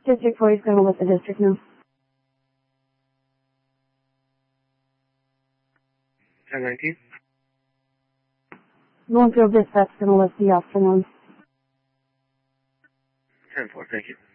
District 4 is going to let the district know. 1019. Northfield Dispatch is going to let the officer know. 10-4, thank you.